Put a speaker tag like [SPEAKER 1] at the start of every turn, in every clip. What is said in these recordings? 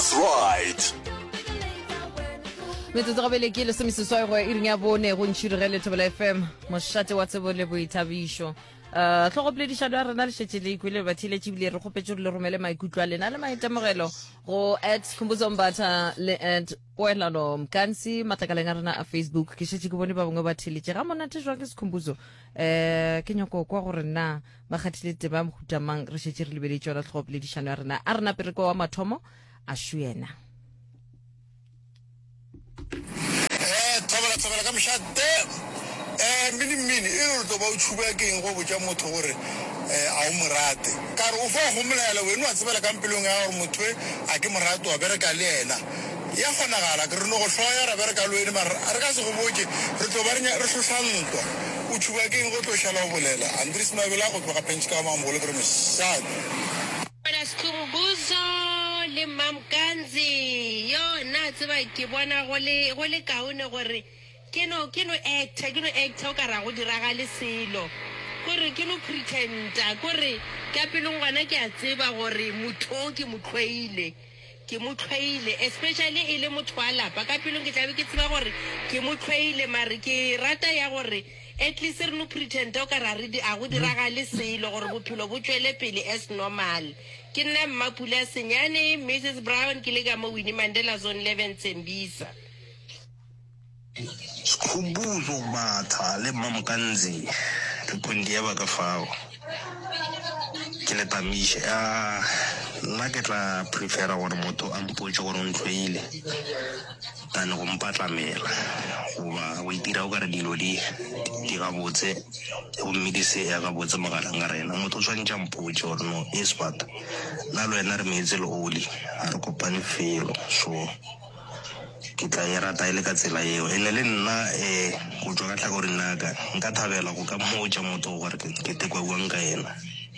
[SPEAKER 1] That's right.
[SPEAKER 2] metsotso gabele ke le semeseswa go iring ya bone go ntšhirigele Thobela FM mošate wa tsebo le boithabišo tlhogopoledišano ya rena le šetše le ikwele bathiletše ebile re kgopetše re le romele maikutlo a lena le maitemogelo go @Khumbudzo Mbatha le @Poelano Mkansi matlakaleng a rena a Facebook ke šetše ke bone ba bangwe ba thiletše ga monate jwa ke Sekhumbuzo ke nyako kwa gore na ba kgathile teba mohutamang re šetše re lebeditše yona tlhogopoledišano ya rena a rena pereko wa mathomo a šuena
[SPEAKER 3] Thobela ka mshate mini e to ba utshuba ke eng go botsa motho gore a o morate ka re o fa go molela wena wa tsebela ka mpelong ya gore motho a ke morato wa bereka le yena ya kgonagala ke re no go hloya ra bereka le wena mara a re ka se go botse re tlo ba re hlohlantwa o tshuba ke eng go tlo shala o bolela Andries Mabela go tloga pench ka mamolo ke re mosadi
[SPEAKER 4] Bona Sekhumbuzo le Mamkanzi yo na tseba ke bona go le kaone gore ke no actor o ka ra go diraga le selo gore ke no pretenda gore ka pelong gona ke a tseba gore motho ke motlhoile especially e le motho wa lapa ka pelong ke tlabe ke tseba gore ke motlhoile mare ke rata ya gore at least re no pretenda o ka ra a go diraga le selo gore bophelo bo tswele pele as normal ke nna Mmapula Senyane Mrs Brown ke le ka mo Winnie Mandela Zone 11 Tsembisa
[SPEAKER 5] Sekhumbuzo Mbatha le Mamkanzi re pondia ba ka fao ke le tamishe nna ke tla prefera gore motho a mpotse gore o ntlhoile tane go mpatlamela goba o itira o ka re dilo di ga botse go mmedise ya ga botse magalang ga rena motho o tshwanetse a mpotse gore no e spata nna le wena re meetse le oli a re kopane felo so ke tla e rata e le ka tsela eo ene le nna go tswa ka tlhakoreng naka nka thabela go ka mmotsa motho gore ke tekwa buang ka ena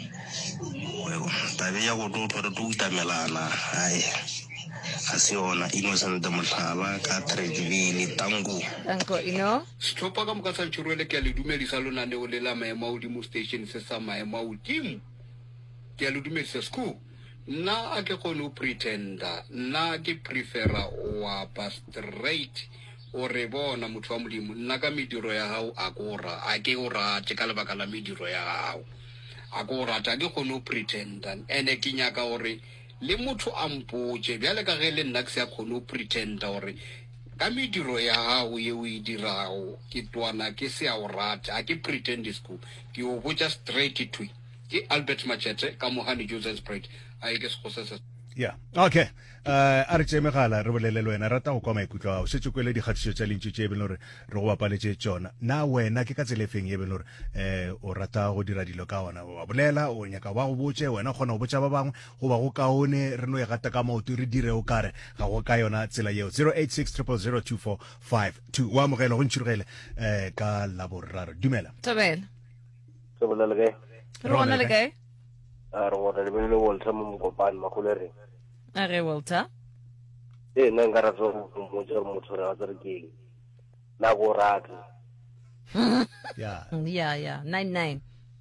[SPEAKER 5] tabe ya go tlo re tlo itamelana ai a se yona Innocent Mohlala ka Tredville tango
[SPEAKER 6] Stoppa ka moka sa tshirwele ke a le dumedisa lona ne o lela maemo a godimo station se sa maemo a godimo ke a le dumedisa school nna a ke kgone o pretenda nna ke prefera wa pa straight o re bona motho wa modimo nna ka mediro ya hao a ke o rate ka lebaka la mediro ya hao a go rata ke kgone o pretenda ene ke nyaka gore le motho a mpotse bjale ka ge le nna ke se a kgone o pretenda gore ka mediro ya hao ye o e dirago ke twana ke se a o rate a ke pretend school ke o botsa straight to ke Albert Machete ka Mohani Joseph Spread a ke se go se
[SPEAKER 7] Yeah. Okay. A re tsemegala re bolelele wena rata go kwa maikutlo a o setse kwele dikgatiso tsa lentse tse be lore re go bapaletse tsona na wena ke ka tselefeng ye be lore o rata go dira dilo ka ona wa bolela o nyaka ba go botse wena gona go botsa ba bangwe go ba go kaone re no e gata ka maoto re dire o kare ga go ka yona tsela yeo 0860002452 wa mogelo go ntshirigele ka laboraro dumela
[SPEAKER 2] Thobela
[SPEAKER 8] le ge
[SPEAKER 2] re bona le kae
[SPEAKER 8] a re bona le bele Walter mo kopane makulere
[SPEAKER 2] a ge Walter
[SPEAKER 8] nna nka ratso motho re a tsere ke na go rata
[SPEAKER 2] yeah 99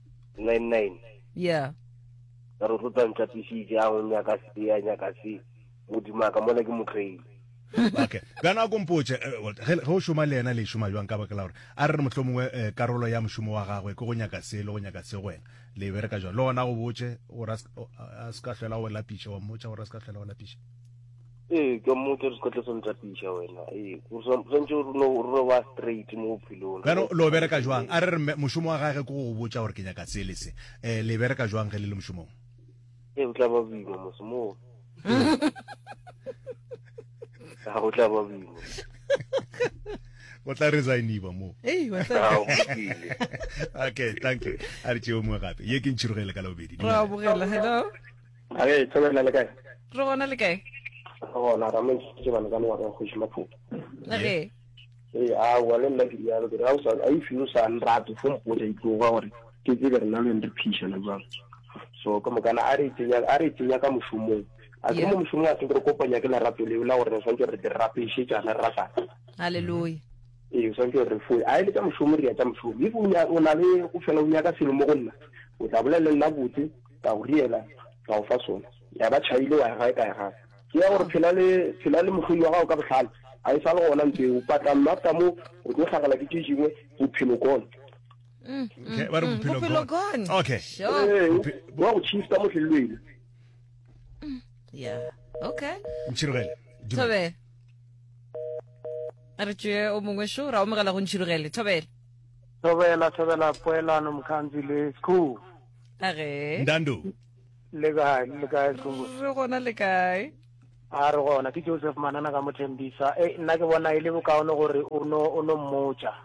[SPEAKER 2] yeah
[SPEAKER 8] re rutwa ntšhapišitše a go nyaka se modimo ka mona ke motlhoile
[SPEAKER 7] okay bana go mpotse go šoma le ena le šoma jwang ka baka la gore a re mohlomongwe karolo ya mošomo wa gagwe ke go nyaka se le go nyaka se wena le bereka jwa le ona go botse gore a ska hlela go lapiša wa mmotsa gore a ska hlela go lapiša
[SPEAKER 8] ke motho re skotle so ntšhapiša wena go sontse re ba straight mo bophelong
[SPEAKER 7] bana lo bereka jwang a re mošomo wa gagwe ke go botsa gore ke nyaka se le se le bereka jwang ge le le mošomong
[SPEAKER 8] o tla ba boima mošomong ga go tla ba boima
[SPEAKER 7] o tla resigniwa mo okay thank you a re tšeo mongwe gape ye ke ntšhirogele ka labobedi
[SPEAKER 2] ra bogela hello
[SPEAKER 8] Thobela le kae
[SPEAKER 2] re gona le kae
[SPEAKER 8] gona ra mentse bana ka nwa go shima pho
[SPEAKER 2] okay
[SPEAKER 8] a wa le nna ke ya re a I feel sa nrato fo mpotsa itloga gore ke tsebe re na le ndiphisha le bang so ka mokana a re tsenya ka mošomong a ke mo mošomong a tsere kopanya ke la rato le la gore santse re rapishe tjana rata
[SPEAKER 2] hallelujah
[SPEAKER 8] santse re fu a ile ka mošomo re ya tsa mošomo le o na le go fela o nyaka selo mo gonna o tla bolela nna botse ka go riela ka o fa sona ya ba chaile wa ga ka ga ke ya gore phela le mogodi wa gago ka botlhale a e sa le gona ntse o patla mmata mo o tlo tlhagala ke tšengwe bophelo gone
[SPEAKER 2] bophelo gone
[SPEAKER 7] okay
[SPEAKER 8] wa go chifta mo tlhelweng
[SPEAKER 2] yeah okay
[SPEAKER 7] Ntshirogele
[SPEAKER 2] Thobela a re tšee o mongwe šo ra o mogela go Ntshirogele
[SPEAKER 1] Thobela poelano mkhanzi le school
[SPEAKER 2] age
[SPEAKER 7] Ndando
[SPEAKER 1] le kae Skhumbuzo
[SPEAKER 2] re gona le kae
[SPEAKER 1] a re gona ke Joseph Manana ka Mothembisa nna ke bona ile bokaone gore o no mmotsa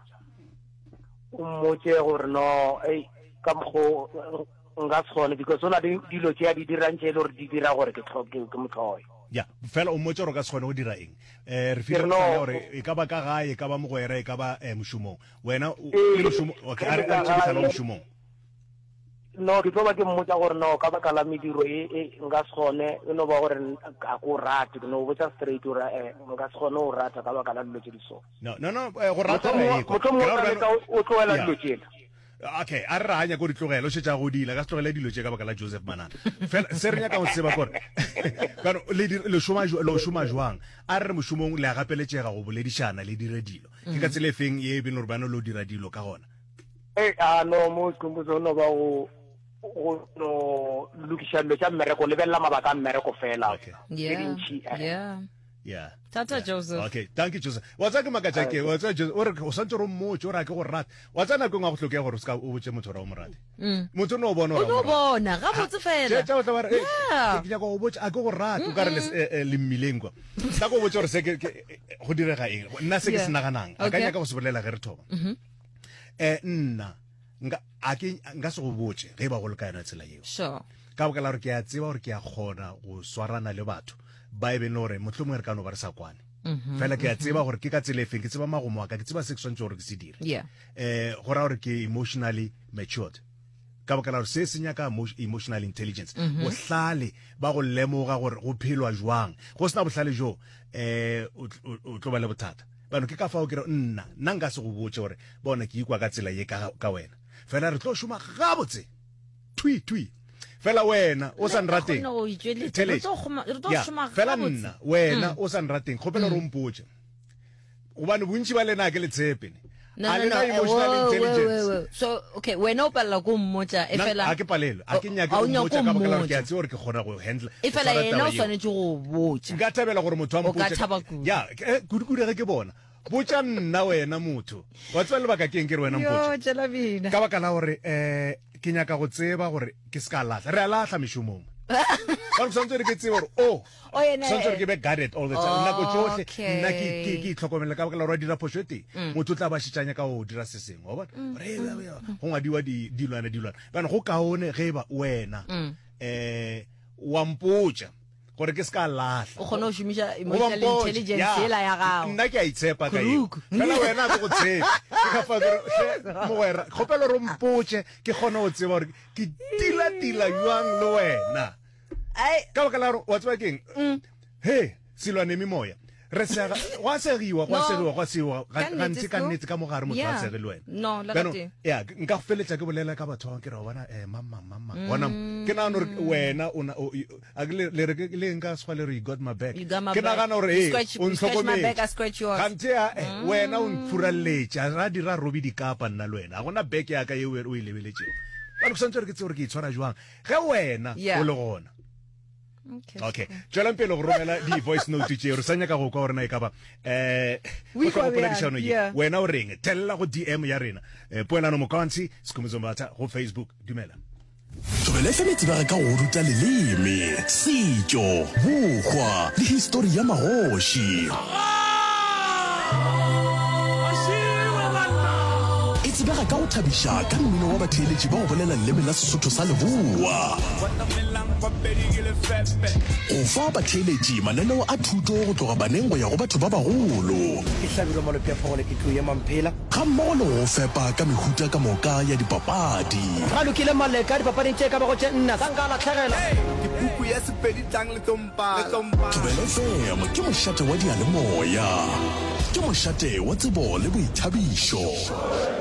[SPEAKER 1] gore no ka mgo nga tshone because ona dilo tšea di dirang tšele gore di dira gore ke motlhoe
[SPEAKER 7] ya fela o mmotsa gore ka se kgone go dira eng re file gore e ka ba ka gae e ka ba mogwera e ka ba mošomong wena okay a re tšebisana mo mošomong
[SPEAKER 1] no ke tlo ba ke mmotsa gore no ka baka la mediro nka se kgone no ba gore a ko rate no botsa straight gore nka se kgone o rata ka baka la dilo tse di so
[SPEAKER 7] no go rata
[SPEAKER 1] o tloela dilo tsela
[SPEAKER 7] okay a re ranya go ditlogela o šetša go dila ka se tlogela dilo tše ka baka la Joseph Manana fela se re nyaka go tseba gore kano le šoma jwang a re mošomong le a gapeletšega go boledišana le dire dilo ke ka tsela efeng ye bene gore bana lo dira dilo ka gona
[SPEAKER 1] no mo Skhumbuzo no ba go lokiša dilo tša mmereko lebelela mabaka a mmereko fela
[SPEAKER 7] yeah
[SPEAKER 2] Tata Joseph
[SPEAKER 7] okay thank you Joseph wa tsa ke makatša ke wa tsa o re o santse ro mmotse o re a ke go rata wa tsa nako nga go tlhokega gore o botse motho ra o morate motho no
[SPEAKER 2] bona ga botse fela
[SPEAKER 7] tša o tla ba re ke nyaka go botse a ke go rata o ka re le mmileng kwa tla go botse gore se ke go direga eng nna se ke se naganang a ka nyaka go se bolela ge re thoba nna nka se go botse ge ba go le ka yona tsela eo
[SPEAKER 2] sure
[SPEAKER 7] ka baka la gore ke a tseba gore ke a kgona go swarana le batho ba e bene gore mohlomongwe re ka no ba re sa kwane fela ke a tseba gore ke ka tsela efeng ke tseba magomo aka ke tseba se ke swantse gore ke se dire go raya gore ke emotionally matured ka baka la gore se se nyaka emotional intelligence bohlale ba go lemoga gore go phelwa jwang go sena bohlale jo o tlo ba le bothata bano ke ka fao ke re nna nka se go botse gore bona ke ikwa ka tsela ye ka wena fela re tlo šoma gabotse twi fela wena o sa nrateng fela nna wena o sa nrateng kgopela re ompotse gobane bontši ba lena ke le tshepe
[SPEAKER 2] so okay wena o palela ko mmotsa e fela
[SPEAKER 7] a ke palelo a ke nyake go mmotsa ka baka la gore ke a tse gore ke kgona go handle
[SPEAKER 2] e fela yena o tshwanetse go botsa
[SPEAKER 7] nka thabela gore motho a mpotse ya kudu ke bona botsa nna wena motho wa tswa lebaka ke eng ke re wena mpotse ka baka la gore ke nyaka go tseba gore ke se ka lahla re a lahla mešomong ba santse re ke tseba gore santse re ke be guarded all the time nako tsohle nna ke itlhokomela ka baka la gore wa dira phoso teng motho o tla ba šetšanya ka go dira se sengwe go ngwadiwa dilwana bane go kaone ge ba wena wa mpotsa gore ke se ka lahla
[SPEAKER 2] o kgona go šomiša emotional intelligence ela ya gago
[SPEAKER 7] nna ke a itshepa ka eo fela wena a ke go tshepe ke ka fa mogwera kgopela gore mpotse ke kgona go tseba gore ke tila jwang le wena ka baka la gore wa tseba keng he silwanemi moya gwa segiwa gantse ka nnetse ka mogare motho a sege le wena ya nka go feletša ke bolela ka batho bang ke re bona mama bona ke nagana gore wena le nka sekgwa le re you got my back ke nagana gore o ntlhokometse wena o nfuralletša ra dira robi dikapa nna le wena ga gona back yaka ye o e lebeletšego bane go santse gore ke tse gore ke itshwara jwang ge wena o le gona okay tswelang pele go romela di-voice note tšeo re sa nyaka go kwa gorena e ka ba poledišano ye wena o reng thelela go dm ya rena poelano mokantshe Skhumbuzo Matha go Facebook dumela
[SPEAKER 9] Thobela FM tsebega ka go ruta leleme setšo bokgwa le histori ya magoši e tsebega ka go thabiša ka mmino wa batheeletši ba go bolela leleme la Sesotho sa Leboa go fa batheeletši mananeo a thuto go tloga baneng go ya go batho ba bagolo ga mmogo le go fepa ka mehuta ka moka ya dipapadi
[SPEAKER 10] ga lokile maleka dipapading tše ka bago tše nna sa nka latlhegela
[SPEAKER 11] dipuku ya Sepedi tlang le Tompala
[SPEAKER 9] Thobela FM ke mošate wa dialemoya ke mošate wa tsebo le boithabišo